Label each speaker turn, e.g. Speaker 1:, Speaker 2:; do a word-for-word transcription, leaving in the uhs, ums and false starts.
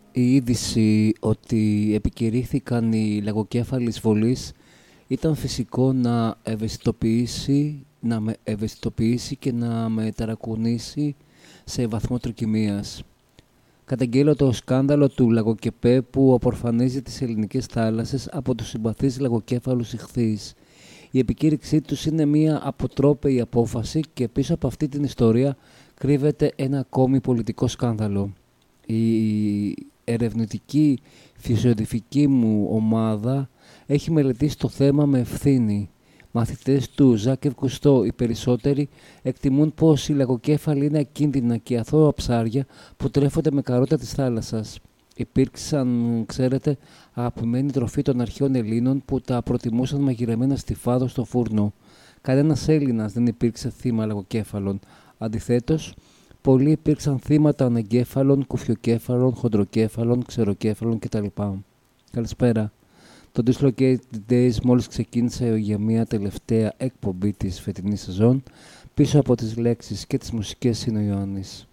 Speaker 1: Η είδηση ότι επικηρύχθηκαν οι λαγοκέφαλοι εισβολής ήταν φυσικό να ευαισθητοποιήσει, να με ευαισθητοποιήσει και να με ταρακουνήσει σε βαθμό τρικυμίας. Καταγγέλλω το σκάνδαλο του λαγοκεπέ που απορφανίζει τις ελληνικές θάλασσες από τους συμπαθείς λαγοκέφαλους ιχθύς. Η επικήρυξή τους είναι μια αποτρόπαιη απόφαση και πίσω από αυτή την ιστορία κρύβεται ένα ακόμη πολιτικό σκάνδαλο. Η ερευνητική φυσιοδηφική μου ομάδα έχει μελετήσει το θέμα με ευθύνη. Μαθητές του Ζάκευ Κουστό, οι περισσότεροι εκτιμούν πως οι λαγοκέφαλοι είναι ακίνδυνα και αθώα ψάρια που τρέφονται με καρότα της θάλασσας. Υπήρξαν, ξέρετε, αγαπημένη τροφή των αρχαίων Ελλήνων που τα προτιμούσαν μαγειρεμένα στη φάδο στο φούρνο. Κανένας Έλληνας δεν υπήρξε θύμα λαγοκέφαλων. Αντιθέτως, πολλοί υπήρξαν θύματα ανεγκέφαλων, κουφιοκέφαλων, χοντροκέφαλων, ξεροκέφαλων κτλ. Καλησπέρα. Το Dislocated Days μόλις ξεκίνησε για μια τελευταία εκπομπή της φετινής σεζόν. Πίσω από τις λέξεις και τις μουσικές είναι ο Ιωάννης.